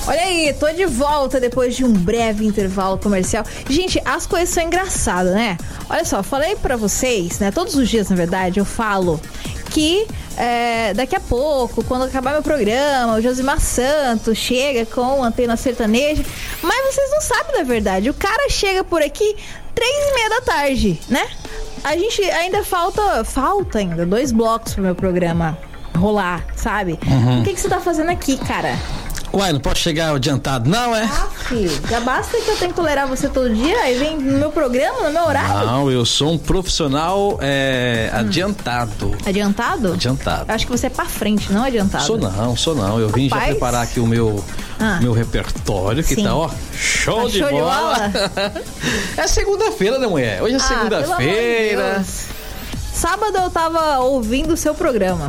Olha aí, tô de volta depois de um breve intervalo comercial. Gente, as coisas são engraçadas, né? Olha só, falei pra vocês, né? Todos os dias, na verdade, eu falo que daqui a pouco, quando acabar meu programa, o Josimar Santos chega com Antena Sertaneja. Mas vocês não sabem da verdade. O cara chega por aqui 3h30 da tarde, né? A gente ainda falta ainda 2 blocos pro meu programa rolar, sabe? O que você tá fazendo aqui, cara? Uai, não posso chegar adiantado, não, é? Filho, já basta que eu tenho que tolerar você todo dia e vem no meu programa, no meu horário? Não, eu sou um profissional adiantado. Adiantado? Adiantado. Eu acho que você é pra frente, não adiantado. Sou não. Eu vim já preparar aqui o meu repertório, que tá, ó, show de bola. É segunda-feira, né, mulher? Hoje é segunda-feira. De Sábado eu tava ouvindo o seu programa.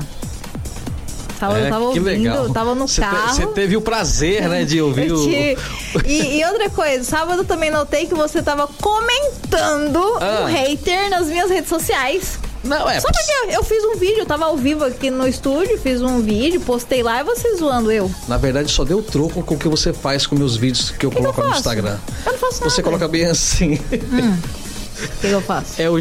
Eu tava ouvindo, legal. Tava no carro. Você teve o prazer, né, de ouvir E outra coisa, sábado também notei que você tava comentando um hater nas minhas redes sociais. Não, Só porque eu fiz um vídeo, eu tava ao vivo aqui no estúdio, fiz um vídeo, postei lá e você zoando eu. Na verdade, só deu troco com o que você faz com meus vídeos que eu coloco no Instagram. Eu não faço nada. Você coloca bem assim. O que eu faço? Eu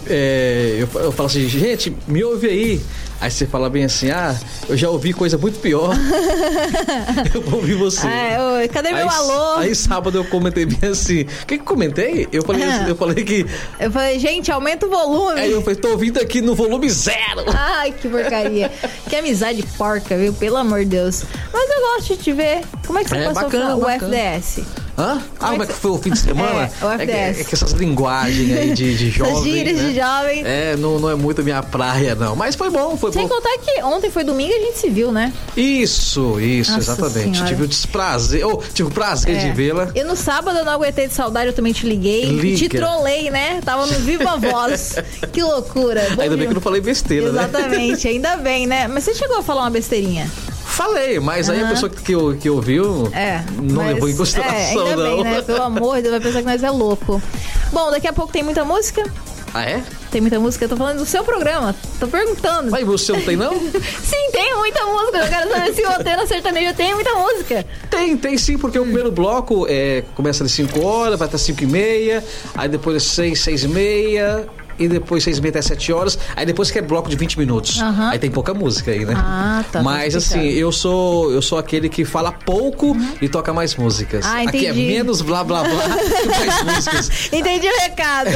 falo assim, gente, me ouve aí. Aí você fala bem assim, eu já ouvi coisa muito pior. Eu vou ouvir você. Cadê meu alô? Aí sábado eu comentei bem assim. O que eu comentei? Eu falei, gente, aumenta o volume. Aí eu falei, tô ouvindo aqui no volume 0. Ai, que porcaria. Que amizade porca, viu? Pelo amor de Deus. Mas eu gosto de te ver. Como é que você passou o FDS? Como é que foi o fim de semana? O FDS. É que essas linguagens aí de jovem. Essas gírias, né? De jovem. Não é muito a minha praia, não. Mas foi bom, Sem contar que ontem foi domingo e a gente se viu, né? Isso, Nossa exatamente. Senhora. Tive o desprazer, tive o prazer de vê-la. E no sábado eu não aguentei de saudade, eu também te liguei. Te trolei, né? Tava no Viva Voz. Que loucura. Ainda bem que eu não falei besteira, Exatamente, ainda bem, né? Mas você chegou a falar uma besteirinha? Falei, mas aí a pessoa que ouviu não levou em consideração, ainda não. Bem, né? Pelo amor de Deus, vai pensar que nós é louco. Bom, daqui a pouco tem muita música. Tem muita música? Eu tô falando do seu programa. Tô perguntando. Mas você não tem, não? Sim, tem muita música. Eu quero saber se o Antena Sertaneja tem muita música. Tem sim, porque o primeiro bloco começa às 5 horas, vai até 5h30, aí depois 6h30. E depois 6h30 até 7 horas. Aí depois que é bloco de 20 minutos. Aí tem pouca música aí, né? Tá. Mas assim, eu sou aquele que fala pouco e toca mais músicas. Aqui é menos blá blá blá e mais músicas. Entendi o recado.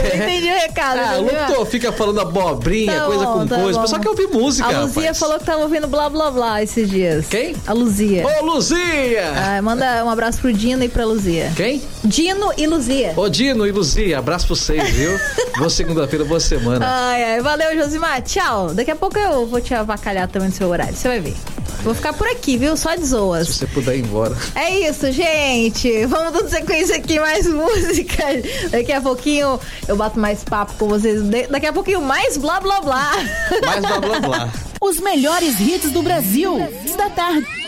O Luto fica falando abobrinha, coisa com coisa. Mas só que eu ouvi música. A Luzia falou que tava ouvindo blá blá blá esses dias. Quem? A Luzia. Ô, Luzia! Manda um abraço pro Dino e pra Luzia. Quem? Dino e Luzia. Ô, Dino e Luzia, abraço pra vocês, viu? Boa segunda-feira, boa semana. Valeu, Josimar. Tchau. Daqui a pouco eu vou te avacalhar também no seu horário. Você vai ver. Vou ficar por aqui, viu? Só de zoas. Se você puder ir embora. É isso, gente. Vamos dando sequência aqui, mais música. Daqui a pouquinho eu bato mais papo com vocês. Daqui a pouquinho mais blá blá blá. Mais blá blá blá. Os melhores hits do Brasil. Da tarde.